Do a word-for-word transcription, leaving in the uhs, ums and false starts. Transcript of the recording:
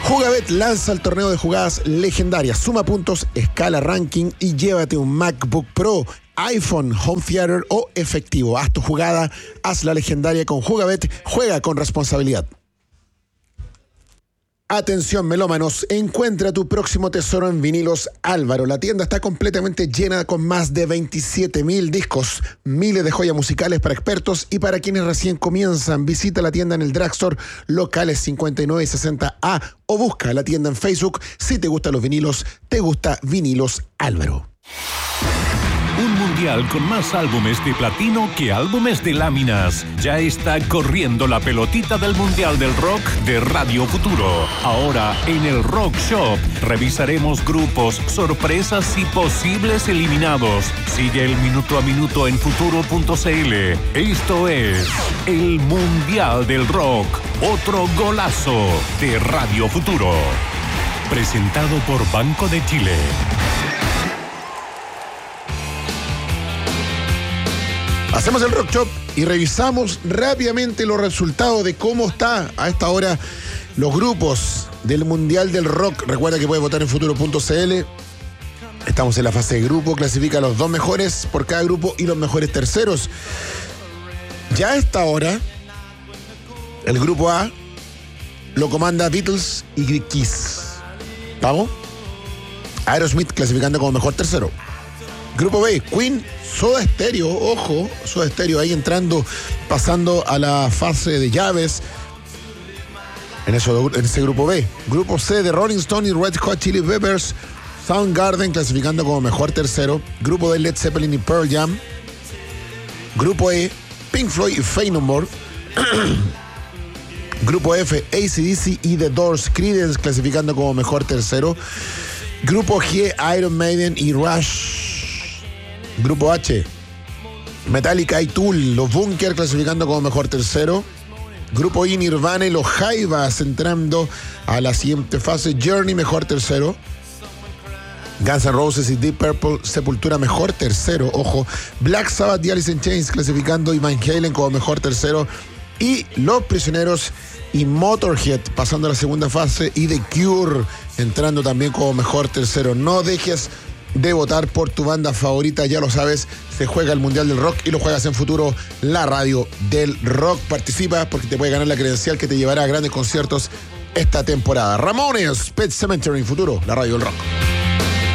Jugabet lanza el torneo de jugadas legendarias. Suma puntos, escala ranking y llévate un MacBook Pro, iPhone, Home Theater o efectivo. Haz tu jugada, haz la legendaria con Jugabet. Juega con responsabilidad. Atención melómanos, encuentra tu próximo tesoro en Vinilos Álvaro. La tienda está completamente llena con más de veintisiete mil discos, miles de joyas musicales para expertos y para quienes recién comienzan. Visita la tienda en el Drugstore, locales cincuenta y nueve y sesenta A o busca la tienda en Facebook. Si te gustan los vinilos, te gusta Vinilos Álvaro. Un mundial con más álbumes de platino que álbumes de láminas. Ya está corriendo la pelotita del Mundial del Rock de Radio Futuro. Ahora en el Rock Shop revisaremos grupos, sorpresas y posibles eliminados. Sigue el minuto a minuto en futuro punto c l. Esto es el Mundial del Rock. Otro golazo de Radio Futuro. Presentado por Banco de Chile. Hacemos el Rock Shop y revisamos rápidamente los resultados de cómo está a esta hora los grupos del Mundial del Rock. Recuerda que puedes votar en futuro punto c l. Estamos en la fase de grupo, clasifica los dos mejores por cada grupo y los mejores terceros. Ya a esta hora, el grupo A lo comanda Beatles y Kiss. ¿Vamos? Aerosmith clasificando como mejor tercero. Grupo B, Queen, Soda Stereo, ojo, Soda Stereo ahí entrando, pasando a la fase de llaves en, eso, en ese grupo B. Grupo C de Rolling Stone y Red Hot Chili Peppers, Soundgarden clasificando como mejor tercero. Grupo D, Led Zeppelin y Pearl Jam. Grupo E, Pink Floyd y Faith No More. Grupo F, A C D C y The Doors, Creedence clasificando como mejor tercero. Grupo G, Iron Maiden y Rush. Grupo H, Metallica y Tool, los Bunker clasificando como mejor tercero. Grupo I, Nirvana y los Jaivas entrando a la siguiente fase. Journey, mejor tercero. Guns N' Roses y Deep Purple, Sepultura, mejor tercero. Ojo, Black Sabbath y Alice in Chains clasificando y Van Halen como mejor tercero. Y Los Prisioneros y Motorhead pasando a la segunda fase. Y The Cure entrando también como mejor tercero. No dejes de votar por tu banda favorita, ya lo sabes, se juega el Mundial del Rock y lo juegas en Futuro, la radio del rock. Participa porque te puede ganar la credencial que te llevará a grandes conciertos esta temporada. Ramones, Pet Sematary en Futuro, la radio del rock.